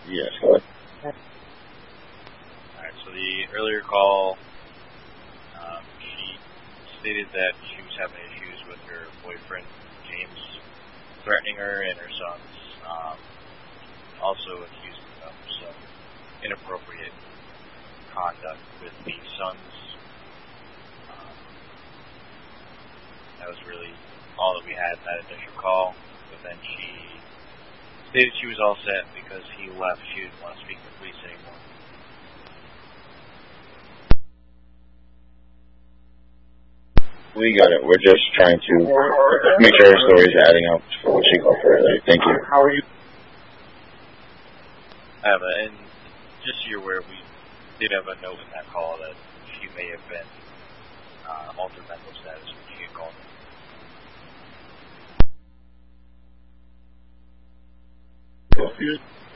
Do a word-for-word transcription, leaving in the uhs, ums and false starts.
Yes, go ahead. Alright, so the earlier call, um, she stated that she was having issues with her boyfriend, James, threatening her and her sons, um, also accusing them of some inappropriate conduct with the sons. Um, that was really all that we had in that initial call, but then she stated she was all set because he left. She didn't want to speak to the police anymore. We got it. We're just trying to make sure our story's adding up for what she called for earlier. Thank you. How are you? I have a, and just so you're aware, we did have a note in that call that she may have been uh, altered mental status when she had called. Confused.